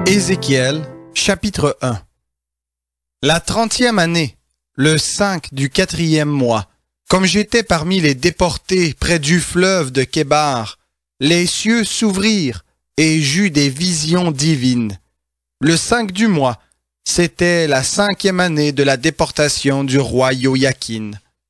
Ézéchiel, chapitre 1. La 30e année, le 5 du 4e mois, comme j'étais parmi les déportés près du fleuve de Kébar, les cieux s'ouvrirent et j'eus des visions divines. Le 5 du mois, c'était la 5e année de la déportation du roi Joachim.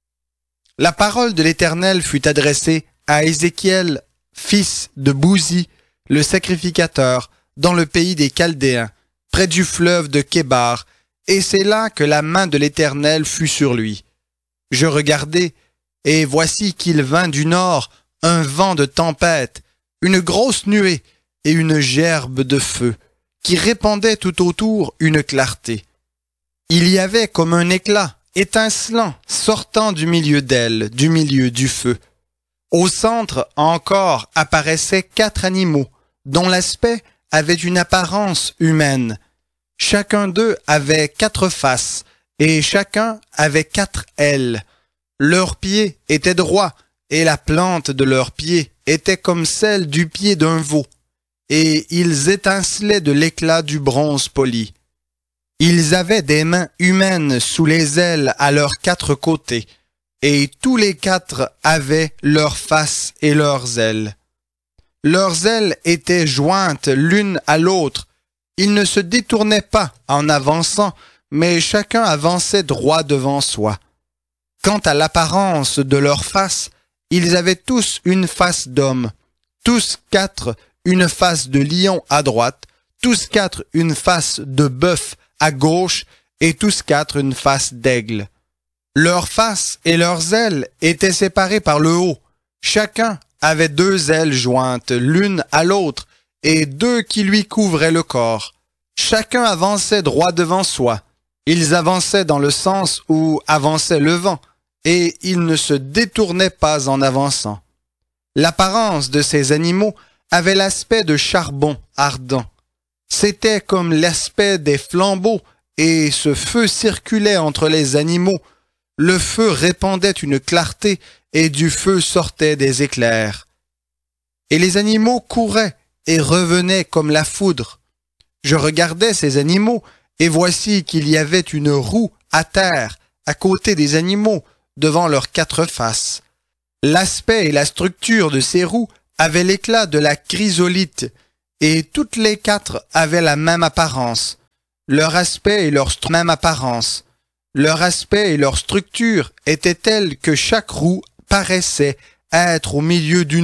La parole de l'Éternel fut adressée à Ézéchiel, fils de Bouzi, le sacrificateur, dans le pays des Chaldéens, près du fleuve de Kébar, et c'est là que la main de l'Éternel fut sur lui. Je regardai, et voici qu'il vint du nord un vent de tempête, une grosse nuée et une gerbe de feu, qui répandait tout autour une clarté. Il y avait comme un éclat étincelant sortant du milieu d'elle, du milieu du feu. Au centre encore apparaissaient 4 animaux, dont l'aspect avait une apparence humaine. Chacun d'eux avait 4 faces, et chacun avait 4 ailes. Leurs pieds étaient droits, et la plante de leurs pieds était comme celle du pied d'un veau, et ils étincelaient de l'éclat du bronze poli. Ils avaient des mains humaines sous les ailes à leurs 4 côtés, et tous les 4 avaient leurs faces et leurs ailes. Leurs ailes étaient jointes l'une à l'autre. Ils ne se détournaient pas en avançant, mais chacun avançait droit devant soi. Quant à l'apparence de leurs faces, ils avaient tous une face d'homme, tous 4 une face de lion à droite, tous 4 une face de bœuf à gauche, et tous 4 une face d'aigle. Leurs faces et leurs ailes étaient séparées par le haut. Chacun avait 2 ailes jointes l'une à l'autre et 2 qui lui couvraient le corps. Chacun avançait droit devant soi. Ils avançaient dans le sens où avançait le vent et ils ne se détournaient pas en avançant. L'apparence de ces animaux avait l'aspect de charbon ardent. C'était comme l'aspect des flambeaux et ce feu circulait entre les animaux. Le feu répandait une clarté et du feu sortaient des éclairs. Et les animaux couraient et revenaient comme la foudre. Je regardais ces animaux, et voici qu'il y avait une roue à terre, à côté des animaux, devant leurs 4 faces. L'aspect et la structure de ces roues avaient l'éclat de la chrysolite, et toutes les 4 avaient la même apparence. Leur aspect et leur même apparence. Leur aspect et leur structure étaient tels que chaque roue paraissait être au milieu d'une